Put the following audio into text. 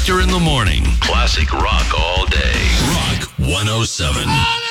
Victor in the morning. Classic rock all day. Rock 107.